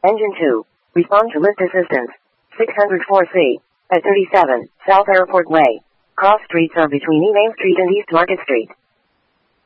Engine 2. Respond to lift assistance. 604C. At 37, South Airport Way. Cross streets are between Main Street and East Market Street.